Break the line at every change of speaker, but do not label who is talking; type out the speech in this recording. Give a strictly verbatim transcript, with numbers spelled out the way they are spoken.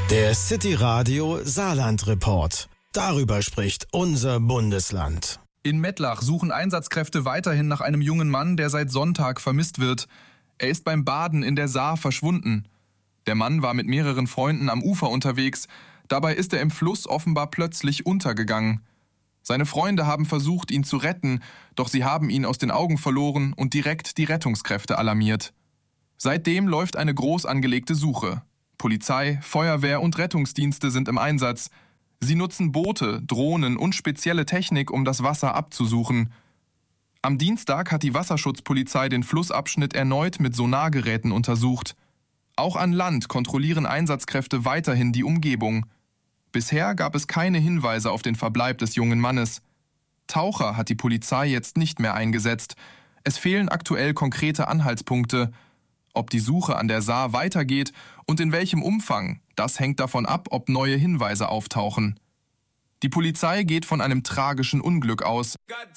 Der City Radio Saarland Report. Darüber spricht unser Bundesland.
In Mettlach suchen Einsatzkräfte weiterhin nach einem jungen Mann, der seit Sonntag vermisst wird. Er ist beim Baden in der Saar verschwunden. Der Mann war mit mehreren Freunden am Ufer unterwegs. Dabei ist er im Fluss offenbar plötzlich untergegangen. Seine Freunde haben versucht, ihn zu retten, doch sie haben ihn aus den Augen verloren und direkt die Rettungskräfte alarmiert. Seitdem läuft eine groß angelegte Suche. Polizei, Feuerwehr und Rettungsdienste sind im Einsatz. Sie nutzen Boote, Drohnen und spezielle Technik, um das Wasser abzusuchen. Am Dienstag hat die Wasserschutzpolizei den Flussabschnitt erneut mit Sonargeräten untersucht. Auch an Land kontrollieren Einsatzkräfte weiterhin die Umgebung. Bisher gab es keine Hinweise auf den Verbleib des jungen Mannes. Taucher hat die Polizei jetzt nicht mehr eingesetzt. Es fehlen aktuell konkrete Anhaltspunkte. Ob die Suche an der Saar weitergeht und in welchem Umfang, das hängt davon ab, ob neue Hinweise auftauchen. Die Polizei geht von einem tragischen Unglück aus.